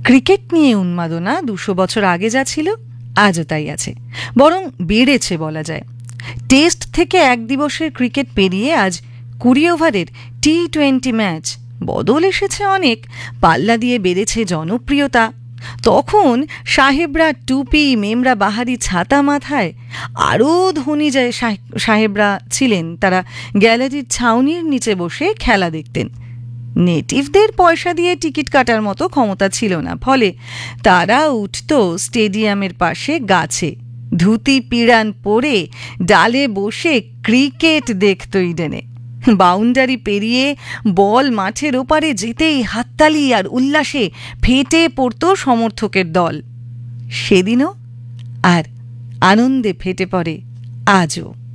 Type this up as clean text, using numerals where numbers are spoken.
Cricket নিয়ে উন্মাদনা 200 বছর আগে যা ছিল আজও তাই আছে, বরং বেড়েছে বলা যায়। টেস্ট থেকে এক দিবসের ক্রিকেট পেরিয়ে আজ 20 ওভারের টি-20 ম্যাচ। বদল এসেছে অনেক, পাল্লা দিয়ে বেড়েছে জনপ্রিয়তা। তখন সাহেবরা টুপি, মেমরা বাহারি ছাতা মাথায়, আরও ধনী যায় সাহেবরা ছিলেন, তারা গ্যালারির ছাউনির নিচে বসে খেলা দেখতেন। নেটিভদের পয়সা দিয়ে টিকিট কাটার মতো ক্ষমতা ছিল না, ফলে তারা উঠত স্টেডিয়ামের পাশে গাছে, ধুতি পিড়ান পরে ডালে বসে ক্রিকেট দেখত ইডেনে। বাউন্ডারি পেরিয়ে বল মাঠের ওপারে যেতেই হাততালি আর উল্লাসে ফেটে পড়ত সমর্থকের দল। সেদিনও আর আনন্দে ফেটে পড়ে আজও।